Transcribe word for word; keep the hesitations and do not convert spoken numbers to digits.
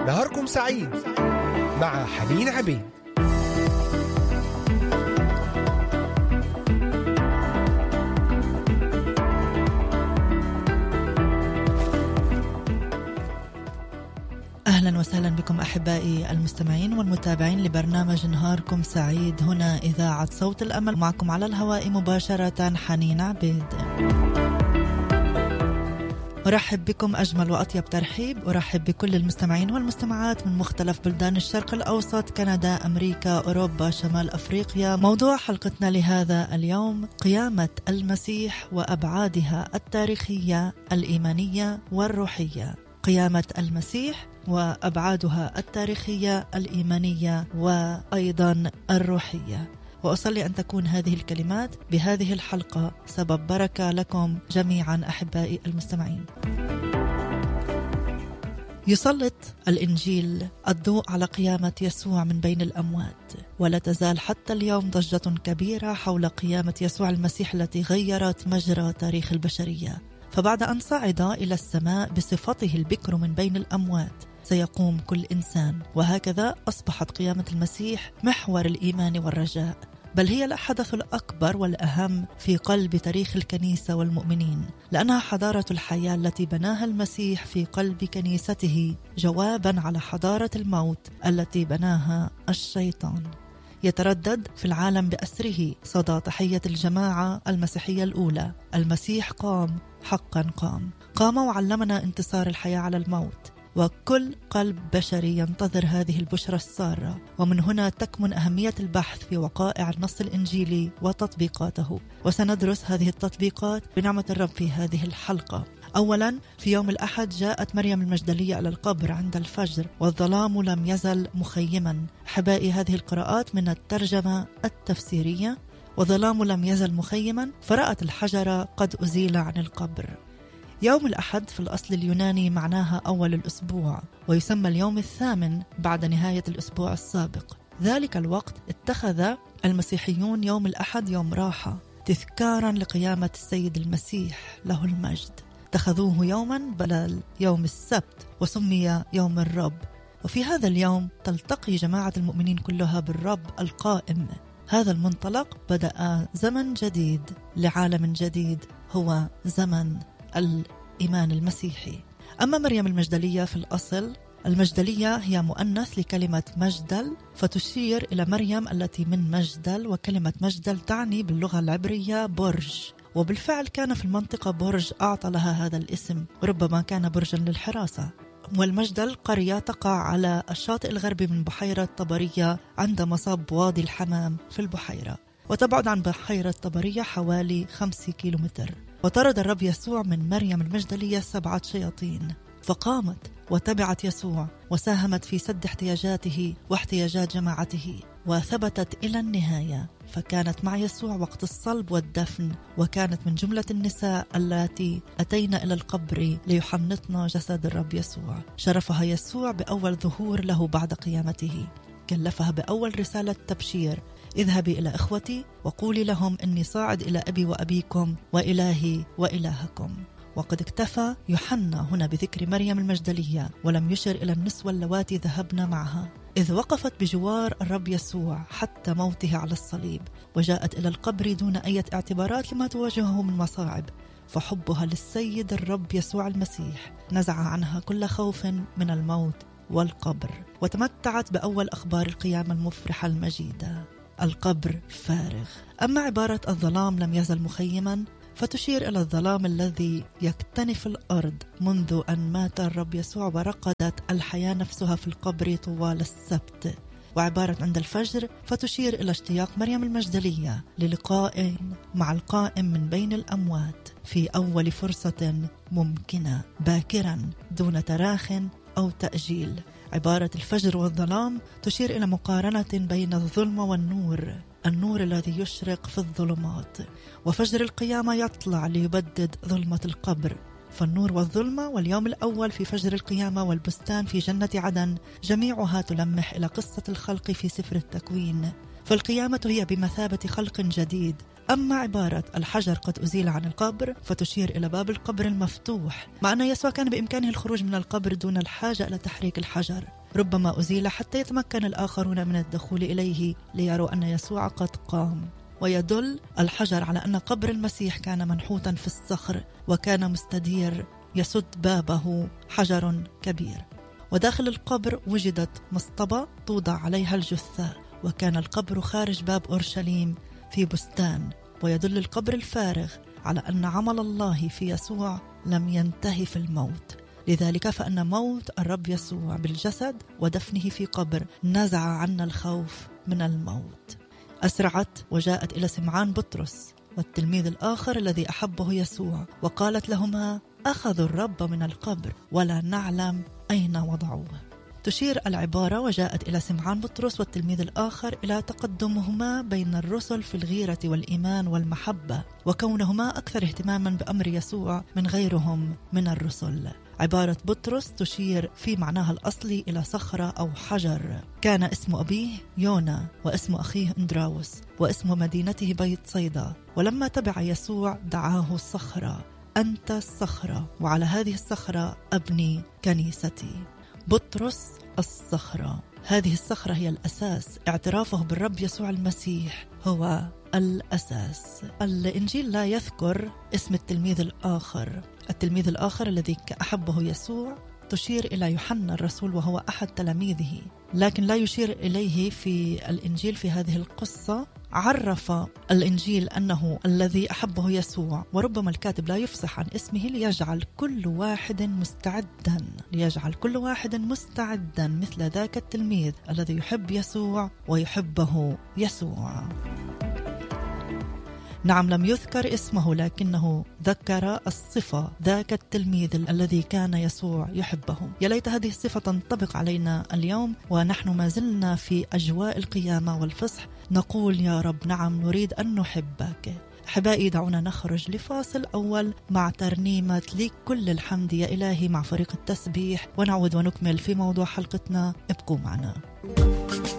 نهاركم سعيد مع حنين عبيد. أهلا وسهلا بكم أحبائي المستمعين والمتابعين لبرنامج نهاركم سعيد هنا إذاعة صوت الأمل. معكم على الهواء مباشرة حنين عبيد. أرحب بكم أجمل وأطيب ترحيب. أرحب بكل المستمعين والمستمعات من مختلف بلدان الشرق الأوسط، كندا، أمريكا، أوروبا، شمال أفريقيا. موضوع حلقتنا لهذا اليوم قيامة المسيح وأبعادها التاريخية الإيمانية والروحية. قيامة المسيح وأبعادها التاريخية الإيمانية وأيضا الروحية. وأصلي أن تكون هذه الكلمات بهذه الحلقة سبب بركة لكم جميعا أحبائي المستمعين. يسلط الإنجيل الضوء على قيامة يسوع من بين الأموات، ولا تزال حتى اليوم ضجة كبيرة حول قيامة يسوع المسيح التي غيرت مجرى تاريخ البشرية. فبعد أن صعد إلى السماء بصفته البكر من بين الأموات سيقوم كل إنسان، وهكذا أصبحت قيامة المسيح محور الإيمان والرجاء، بل هي الحدث الأكبر والأهم في قلب تاريخ الكنيسة والمؤمنين، لأنها حضارة الحياة التي بناها المسيح في قلب كنيسته جوابا على حضارة الموت التي بناها الشيطان. يتردد في العالم بأسره صدى تحية الجماعة المسيحية الأولى: المسيح قام، حقا قام، قام وعلمنا انتصار الحياة على الموت. وكل قلب بشري ينتظر هذه البشرى السارة، ومن هنا تكمن أهمية البحث في وقائع النص الإنجيلي وتطبيقاته. وسندرس هذه التطبيقات بنعمة الرب في هذه الحلقة. أولا، في يوم الأحد جاءت مريم المجدلية إلى القبر عند الفجر والظلام لم يزل مخيما. حبائي، هذه القراءات من الترجمة التفسيرية. وظلام لم يزل مخيما، فرأت الحجر قد أزيل عن القبر. يوم الأحد في الأصل اليوناني معناها أول الأسبوع، ويسمى اليوم الثامن بعد نهاية الأسبوع السابق. ذلك الوقت اتخذ المسيحيون يوم الأحد يوم راحة تذكارا لقيامة السيد المسيح له المجد. اتخذوه يوما بدل يوم السبت وسمي يوم الرب. وفي هذا اليوم تلتقي جماعة المؤمنين كلها بالرب القائم. هذا المنطلق بدأ زمن جديد لعالم جديد، هو زمن الإيمان المسيحي. أما مريم المجدلية في الأصل، المجدلية هي مؤنث لكلمة مجدل، فتشير إلى مريم التي من مجدل، وكلمة مجدل تعني باللغة العبرية برج. وبالفعل كان في المنطقة برج أعطى لها هذا الاسم، ربما كان برجا للحراسة. والمجدل قرية تقع على الشاطئ الغربي من بحيرة طبرية عند مصب وادي الحمام في البحيرة، وتبعد عن بحيرة طبرية حوالي خمسة كيلومتر. وطرد الرب يسوع من مريم المجدلية سبعة شياطين، فقامت وتبعت يسوع وساهمت في سد احتياجاته واحتياجات جماعته، وثبتت إلى النهاية، فكانت مع يسوع وقت الصلب والدفن، وكانت من جملة النساء التي أتينا إلى القبر ليحنطن جسد الرب يسوع. شرفها يسوع بأول ظهور له بعد قيامته، كلفها بأول رسالة تبشير: اذهبي إلى إخوتي وقولي لهم إني صاعد إلى أبي وأبيكم وإلهي وإلهكم. وقد اكتفى يوحنا هنا بذكر مريم المجدلية، ولم يشر إلى النسوة اللواتي ذهبنا معها، إذ وقفت بجوار الرب يسوع حتى موته على الصليب، وجاءت إلى القبر دون أي اعتبارات لما تواجهه من مصاعب. فحبها للسيد الرب يسوع المسيح نزع عنها كل خوف من الموت والقبر، وتمتعت بأول أخبار القيامة المفرحة المجيدة: القبر فارغ. أما عبارة الظلام لم يزل مخيما، فتشير إلى الظلام الذي يكتنف الأرض منذ أن مات الرب يسوع، ورقدت الحياة نفسها في القبر طوال السبت. وعبارة عند الفجر فتشير إلى اشتياق مريم المجدلية للقاء مع القائم من بين الأموات في أول فرصة ممكنة، باكرا دون تراخ أو تأجيل. عبارة الفجر والظلام تشير إلى مقارنة بين الظلمة والنور، النور الذي يشرق في الظلمات، وفجر القيامة يطلع ليبدد ظلمة القبر. فالنور والظلمة واليوم الأول في فجر القيامة والبستان في جنة عدن جميعها تلمح إلى قصة الخلق في سفر التكوين. فالقيامة هي بمثابة خلق جديد. أما عبارة الحجر قد أزيل عن القبر فتشير إلى باب القبر المفتوح، مع أن يسوع كان بإمكانه الخروج من القبر دون الحاجة إلى تحريك الحجر، ربما أزيل حتى يتمكن الآخرون من الدخول إليه ليروا أن يسوع قد قام. ويدل الحجر على أن قبر المسيح كان منحوتا في الصخر وكان مستدير يسد بابه حجر كبير. وداخل القبر وجدت مصطبة توضع عليها الجثة، وكان القبر خارج باب أورشليم في بستان. ويدل القبر الفارغ على أن عمل الله في يسوع لم ينتهي في الموت، لذلك فأن موت الرب يسوع بالجسد ودفنه في قبر نزع عنا الخوف من الموت. أسرعت وجاءت إلى سمعان بطرس والتلميذ الآخر الذي أحبه يسوع، وقالت لهما: أخذوا الرب من القبر ولا نعلم أين وضعوه. تشير العبارة وجاءت إلى سمعان بطرس والتلميذ الآخر إلى تقدمهما بين الرسل في الغيرة والإيمان والمحبة، وكونهما أكثر اهتماما بأمر يسوع من غيرهم من الرسل. عبارة بطرس تشير في معناها الأصلي إلى صخرة أو حجر. كان اسم أبيه يونا، واسم أخيه إندراوس، واسم مدينته بيت صيدا. ولما تبع يسوع دعاه صخرة، أنت الصخرة وعلى هذه الصخرة أبني كنيستي. بطرس الصخرة، هذه الصخرة هي الأساس. اعترافه بالرب يسوع المسيح هو الأساس. الإنجيل لا يذكر اسم التلميذ الآخر. التلميذ الآخر الذي أحبه يسوع تشير إلى يوحنا الرسول وهو أحد تلاميذه، لكن لا يشير إليه في الإنجيل. في هذه القصة عرف الإنجيل أنه الذي أحبه يسوع، وربما الكاتب لا يفصح عن اسمه ليجعل كل واحد مستعدا ليجعل كل واحد مستعدا مثل ذاك التلميذ الذي يحب يسوع ويحبه يسوع. نعم، لم يذكر اسمه لكنه ذكر الصفة، ذاك التلميذ الذي كان يسوع يحبه. يا ليت هذه الصفة تنطبق علينا اليوم ونحن ما زلنا في أجواء القيامة والفصح، نقول يا رب نعم نريد أن نحبك. أحبائي، دعونا نخرج لفاصل أول مع ترنيمة ليك كل الحمد يا إلهي مع فريق التسبيح، ونعود ونكمل في موضوع حلقتنا. ابقوا معنا.